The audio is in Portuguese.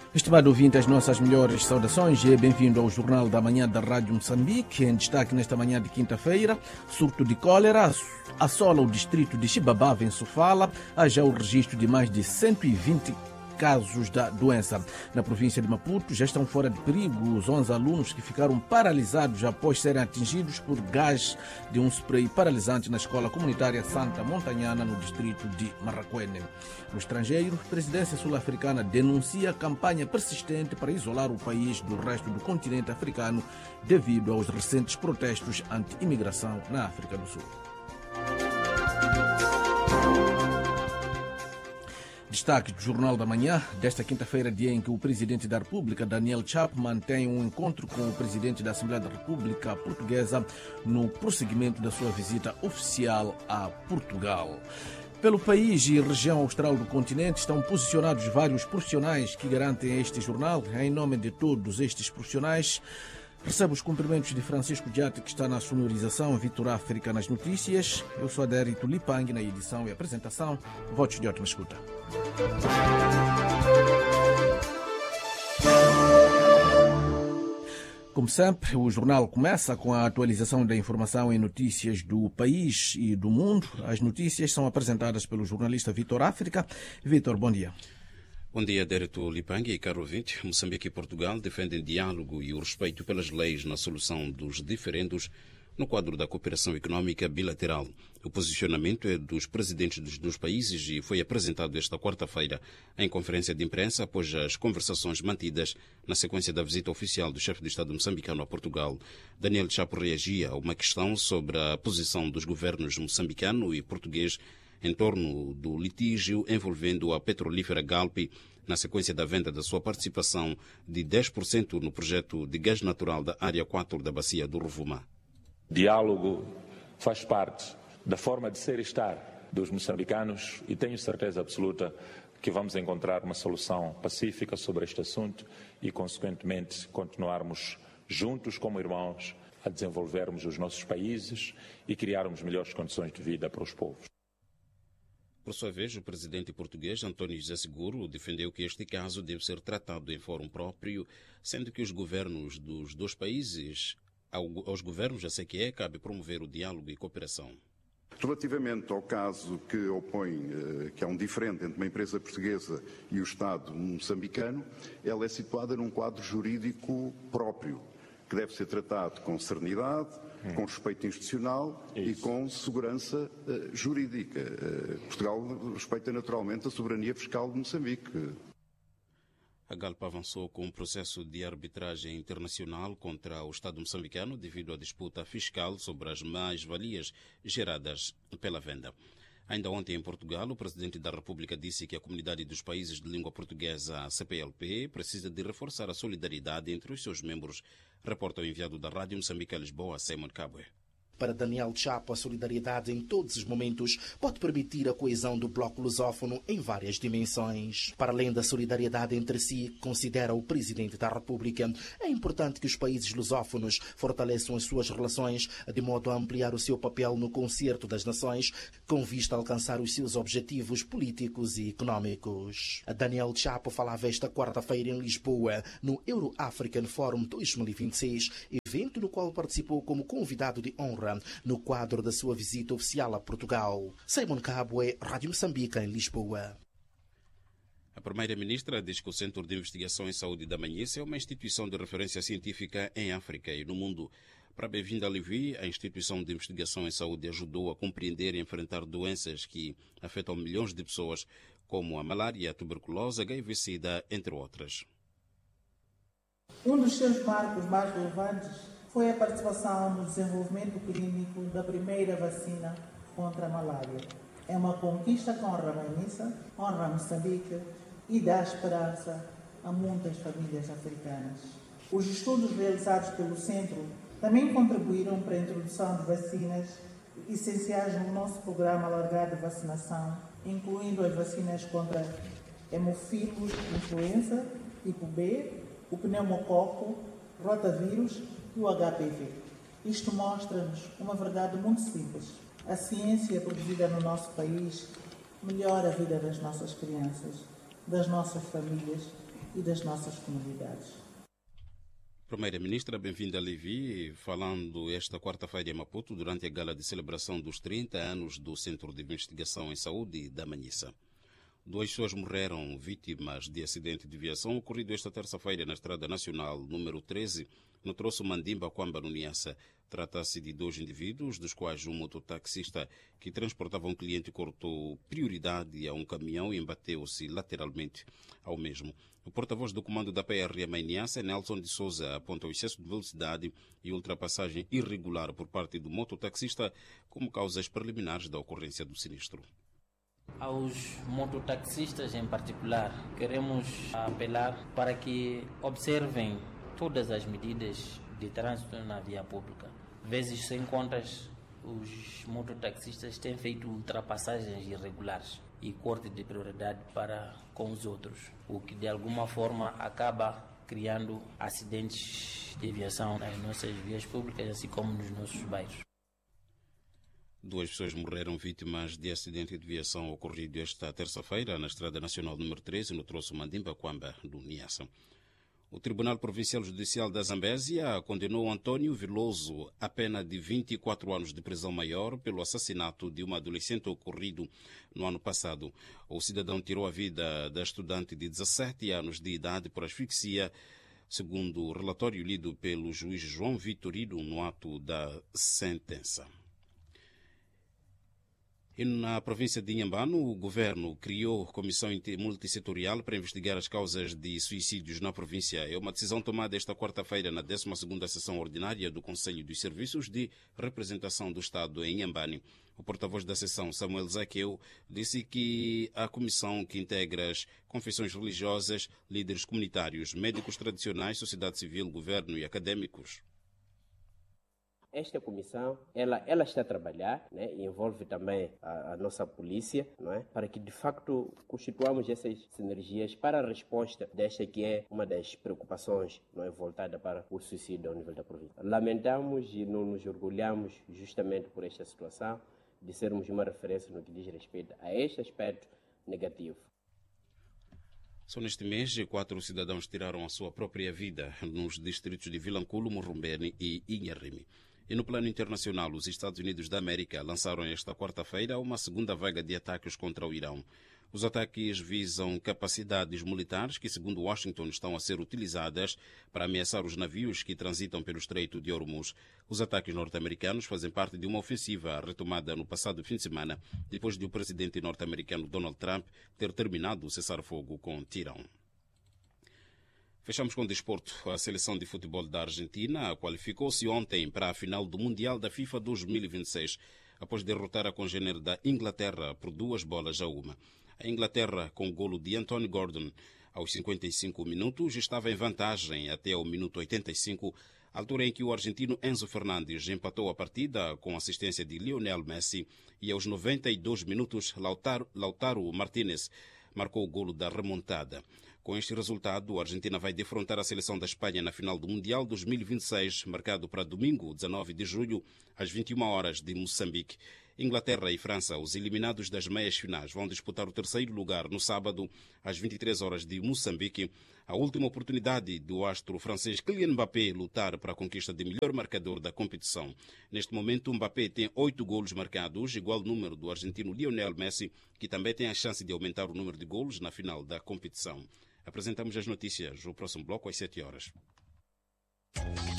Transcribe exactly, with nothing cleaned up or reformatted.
Estimado ouvinte, as nossas melhores saudações e bem-vindo ao Jornal da Manhã da Rádio Moçambique. Em destaque nesta manhã de quinta-feira, surto de cólera assola o distrito de Xibabava, em Sofala. Há já o registro de mais de cento e vinte casos da doença. Na província de Maputo já estão fora de perigo os onze alunos que ficaram paralisados após serem atingidos por gás de um spray paralisante na escola comunitária Santa Montanhana, no distrito de Marraquene. No estrangeiro, a presidência sul-africana denuncia a campanha persistente para isolar o país do resto do continente africano devido aos recentes protestos anti-imigração na África do Sul. Destaque do Jornal da Manhã desta quinta-feira, dia em que o presidente da República, Daniel Chapo, mantém um encontro com o presidente da Assembleia da República Portuguesa no prosseguimento da sua visita oficial a Portugal. Pelo país e região austral do continente estão posicionados vários profissionais que garantem este jornal. Em nome de todos estes profissionais, recebo os cumprimentos de Francisco Diate, que está na sonorização, Vitor África nas notícias. Eu sou Adérito Lipang na edição e apresentação. Votos de ótima escuta. Como sempre, o jornal começa com a atualização da informação em notícias do país e do mundo. As notícias são apresentadas pelo jornalista Vitor África. Vitor, bom dia. Bom dia, Adérito Lipang e caro ouvinte. Moçambique e Portugal defendem diálogo e o respeito pelas leis na solução dos diferendos no quadro da cooperação econômica bilateral. O posicionamento é dos presidentes dos dois países e foi apresentado esta quarta-feira em conferência de imprensa após as conversações mantidas na sequência da visita oficial do chefe de Estado moçambicano a Portugal. Daniel Chapo reagia a uma questão sobre a posição dos governos moçambicano e português em torno do litígio envolvendo a petrolífera Galp na sequência da venda da sua participação de dez por cento no projeto de gás natural da Área quatro da Bacia do Rovuma. Diálogo faz parte da forma de ser e estar dos moçambicanos e tenho certeza absoluta que vamos encontrar uma solução pacífica sobre este assunto e, consequentemente, continuarmos juntos como irmãos a desenvolvermos os nossos países e criarmos melhores condições de vida para os povos. Por sua vez, o presidente português António José Seguro defendeu que este caso deve ser tratado em fórum próprio, sendo que os governos dos dois países, aos governos da C Q E, cabe promover o diálogo e cooperação. Relativamente ao caso que opõe, que é um diferente entre uma empresa portuguesa e o Estado moçambicano, ela é situada num quadro jurídico próprio, que deve ser tratado com serenidade, hum. com respeito institucional Isso. e com segurança uh, jurídica. Uh, Portugal respeita naturalmente a soberania fiscal de Moçambique. A Galp avançou com um processo de arbitragem internacional contra o Estado moçambicano devido à disputa fiscal sobre as mais-valias geradas pela venda. Ainda ontem, em Portugal, o presidente da República disse que a comunidade dos países de língua portuguesa, a C P L P, precisa de reforçar a solidariedade entre os seus membros, reporta o enviado da Rádio Moçambique a Lisboa, Simon Cabwe. Para Daniel Chapo, a solidariedade em todos os momentos pode permitir a coesão do bloco lusófono em várias dimensões. Para além da solidariedade entre si, considera o presidente da República, é importante que os países lusófonos fortaleçam as suas relações de modo a ampliar o seu papel no concerto das nações, com vista a alcançar os seus objetivos políticos e económicos. Daniel Chapo falava esta quarta-feira em Lisboa, no Euro-African Forum dois mil e vinte e seis, evento no qual participou como convidado de honra no quadro da sua visita oficial a Portugal. Simon Cabwe, Rádio Moçambique, em Lisboa. A primeira-ministra diz que o Centro de Investigação em Saúde da Manhece é uma instituição de referência científica em África e no mundo. Para Bevinda Levi, a instituição de investigação em saúde ajudou a compreender e enfrentar doenças que afetam milhões de pessoas, como a malária, a tuberculose, H I V-Sida, entre outras. Um dos seus marcos mais relevantes foi a participação no desenvolvimento clínico da primeira vacina contra a malária. É uma conquista que honra a Manhissa, honra a Moçambique e dá esperança a muitas famílias africanas. Os estudos realizados pelo Centro também contribuíram para a introdução de vacinas essenciais no nosso programa alargado de vacinação, incluindo as vacinas contra hemofílus influenza, tipo B, o pneumococo, rotavírus e o H P V. Isto mostra-nos uma verdade muito simples. A ciência produzida no nosso país melhora a vida das nossas crianças, das nossas famílias e das nossas comunidades. Primeira-Ministra, bem-vinda a Levi, falando esta quarta-feira em Maputo, durante a gala de celebração dos trinta anos do Centro de Investigação em Saúde da Manhissa. Duas pessoas morreram vítimas de acidente de viação ocorrido esta terça-feira na Estrada Nacional número treze, no troço Mandimba-Quamba, no Niassa. Trata-se de dois indivíduos, dos quais um mototaxista que transportava um cliente cortou prioridade a um caminhão e embateu-se lateralmente ao mesmo. O porta-voz do comando da P R M em Niassa, Nelson de Souza, aponta o excesso de velocidade e ultrapassagem irregular por parte do mototaxista como causas preliminares da ocorrência do sinistro. Aos mototaxistas em particular, queremos apelar para que observem todas as medidas de trânsito na via pública. Vezes sem contas, os mototaxistas têm feito ultrapassagens irregulares e corte de prioridade para com os outros, o que de alguma forma acaba criando acidentes de aviação nas nossas vias públicas, assim como nos nossos bairros. Duas pessoas morreram vítimas de acidente de viação ocorrido esta terça-feira na Estrada Nacional número treze, no troço Mandimba-Quamba, do Niassa. O Tribunal Provincial Judicial da Zambésia condenou Antônio Veloso a pena de vinte e quatro anos de prisão maior pelo assassinato de uma adolescente ocorrido no ano passado. O cidadão tirou a vida da estudante de dezassete anos de idade por asfixia, segundo o relatório lido pelo juiz João Vitorino no ato da sentença. E na província de Inhambane, o governo criou comissão multissetorial para investigar as causas de suicídios na província. É uma decisão tomada esta quarta-feira na décima segunda sessão ordinária do Conselho dos Serviços de Representação do Estado em Inhambane. O porta-voz da sessão, Samuel Zaqueu, disse que a comissão, que integra as confissões religiosas, líderes comunitários, médicos tradicionais, sociedade civil, governo e académicos. Esta comissão, ela, ela está a trabalhar, né, e envolve também a, a nossa polícia, não é, para que de facto constituamos essas sinergias para a resposta desta que é uma das preocupações, não é, voltada para o suicídio ao nível da província. Lamentamos e não nos orgulhamos justamente por esta situação de sermos uma referência no que diz respeito a este aspecto negativo. Só neste mês, quatro cidadãos tiraram a sua própria vida nos distritos de Vilanculo, Morrombene e Inharime. E no plano internacional, os Estados Unidos da América lançaram esta quarta-feira uma segunda vaga de ataques contra o Irão. Os ataques visam capacidades militares que, segundo Washington, estão a ser utilizadas para ameaçar os navios que transitam pelo Estreito de Hormuz. Os ataques norte-americanos fazem parte de uma ofensiva retomada no passado fim de semana, depois de o presidente norte-americano Donald Trump ter terminado o cessar-fogo com Tirão. Fechamos com o desporto. A seleção de futebol da Argentina qualificou-se ontem para a final do Mundial da FIFA dois mil e vinte e seis, após derrotar a congênere da Inglaterra por duas bolas a uma. A Inglaterra, com o golo de Anthony Gordon aos cinquenta e cinco minutos, estava em vantagem até ao minuto oitenta e cinco, altura em que o argentino Enzo Fernandes empatou a partida com assistência de Lionel Messi, e aos noventa e dois minutos Lautaro, Lautaro Martínez marcou o golo da remontada. Com este resultado, a Argentina vai defrontar a seleção da Espanha na final do Mundial dois mil e vinte e seis, marcado para domingo, dezanove de julho, às vinte e uma horas de Moçambique. Inglaterra e França, os eliminados das meias finais, vão disputar o terceiro lugar no sábado, às vinte e três horas de Moçambique. A última oportunidade do astro francês Kylian Mbappé lutar para a conquista de melhor marcador da competição. Neste momento, Mbappé tem oito golos marcados, igual número do argentino Lionel Messi, que também tem a chance de aumentar o número de golos na final da competição. Apresentamos as notícias no próximo bloco às sete horas.